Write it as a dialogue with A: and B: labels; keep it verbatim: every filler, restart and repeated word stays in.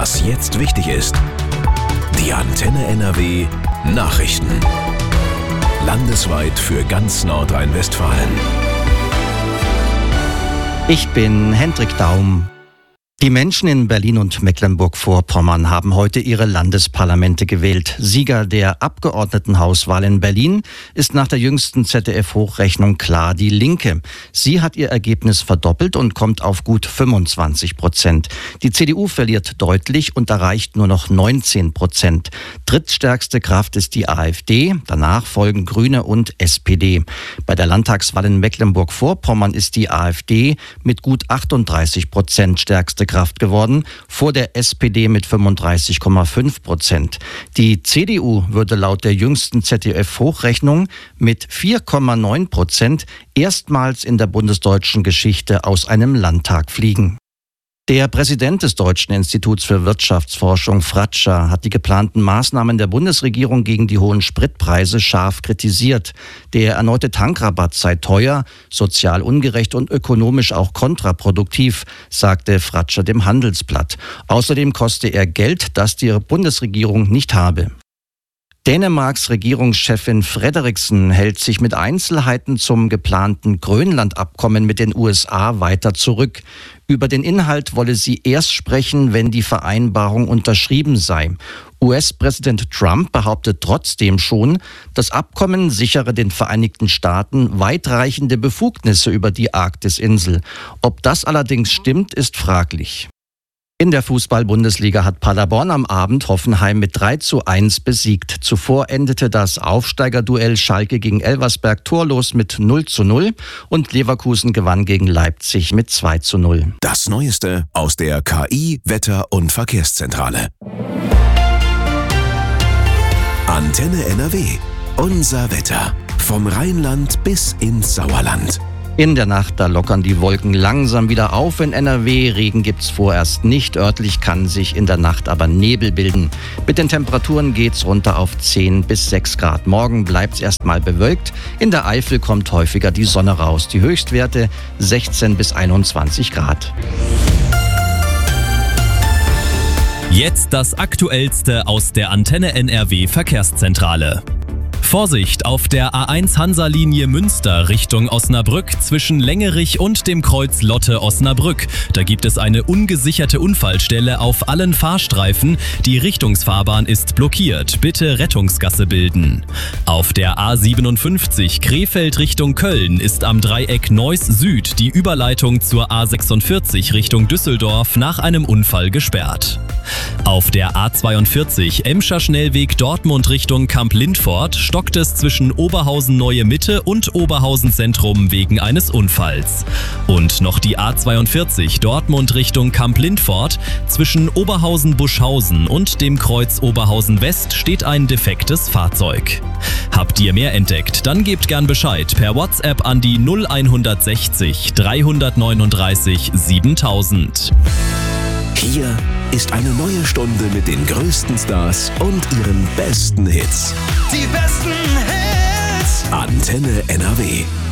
A: Was jetzt wichtig ist. Die Antenne N R W Nachrichten. Landesweit für ganz Nordrhein-Westfalen.
B: Ich bin Hendrik Daum. Die Menschen in Berlin und Mecklenburg-Vorpommern haben heute ihre Landesparlamente gewählt. Sieger der Abgeordnetenhauswahl in Berlin ist nach der jüngsten Z D F-Hochrechnung klar die Linke. Sie hat ihr Ergebnis verdoppelt und kommt auf gut fünfundzwanzig Prozent. Die C D U verliert deutlich und erreicht nur noch neunzehn Prozent. Drittstärkste Kraft ist die AfD, danach folgen Grüne und S P D. Bei der Landtagswahl in Mecklenburg-Vorpommern ist die AfD mit gut achtunddreißig Prozent stärkste Kraft geworden, vor der S P D mit fünfunddreißig Komma fünf Prozent. Die C D U würde laut der jüngsten Z D F-Hochrechnung mit vier Komma neun Prozent erstmals in der bundesdeutschen Geschichte aus einem Landtag fliegen. Der Präsident des Deutschen Instituts für Wirtschaftsforschung, Fratscher, hat die geplanten Maßnahmen der Bundesregierung gegen die hohen Spritpreise scharf kritisiert. Der erneute Tankrabatt sei teuer, sozial ungerecht und ökonomisch auch kontraproduktiv, sagte Fratscher dem Handelsblatt. Außerdem koste er Geld, das die Bundesregierung nicht habe. Dänemarks Regierungschefin Frederiksen hält sich mit Einzelheiten zum geplanten Grönland-Abkommen mit den U S A weiter zurück. Über den Inhalt wolle sie erst sprechen, wenn die Vereinbarung unterschrieben sei. U S-Präsident Trump behauptet trotzdem schon, das Abkommen sichere den Vereinigten Staaten weitreichende Befugnisse über die Arktisinsel. Ob das allerdings stimmt, ist fraglich. In der Fußball-Bundesliga hat Paderborn am Abend Hoffenheim mit drei zu eins besiegt. Zuvor endete das Aufsteigerduell Schalke gegen Elversberg torlos mit null zu null und Leverkusen gewann gegen Leipzig mit zwei zu null.
A: Das Neueste aus der K I-, Wetter- und Verkehrszentrale. Antenne N R W. Unser Wetter. Vom Rheinland bis ins Sauerland.
B: In der Nacht, da lockern die Wolken langsam wieder auf in N R W. Regen gibt's vorerst nicht. Örtlich kann sich in der Nacht aber Nebel bilden. Mit den Temperaturen geht's runter auf zehn bis sechs Grad. Morgen bleibt's erstmal bewölkt. In der Eifel kommt häufiger die Sonne raus. Die Höchstwerte sechzehn bis einundzwanzig Grad.
C: Jetzt das Aktuellste aus der Antenne N R W Verkehrszentrale. Vorsicht auf der A eins Hansa-Linie Münster Richtung Osnabrück zwischen Längerich und dem Kreuz Lotte-Osnabrück. Da gibt es eine ungesicherte Unfallstelle auf allen Fahrstreifen. Die Richtungsfahrbahn ist blockiert. Bitte Rettungsgasse bilden. Auf der A siebenundfünfzig Krefeld Richtung Köln ist am Dreieck Neuss Süd die Überleitung zur A sechsundvierzig Richtung Düsseldorf nach einem Unfall gesperrt. Auf der A zweiundvierzig Emscher Schnellweg Dortmund Richtung Kamp-Lindfort stockt es zwischen Oberhausen Neue Mitte und Oberhausen Zentrum wegen eines Unfalls. Und noch die A zweiundvierzig Dortmund Richtung Kamp-Lindfort. Zwischen Oberhausen Buschhausen und dem Kreuz Oberhausen West steht ein defektes Fahrzeug. Habt ihr mehr entdeckt? Dann gebt gern Bescheid per WhatsApp an die null hundertsechzig dreihundertneununddreißig siebentausend.
A: Hier ist eine neue Stunde mit den größten Stars und ihren besten Hits.
D: Die besten Hits.
A: Antenne N R W.